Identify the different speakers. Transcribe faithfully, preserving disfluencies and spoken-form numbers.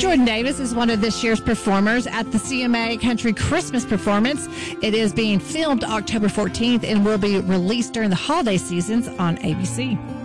Speaker 1: Jordan Davis is one of this year's performers at the C M A Country Christmas Performance. It is being filmed October fourteenth and will be released during the holiday seasons on A B C.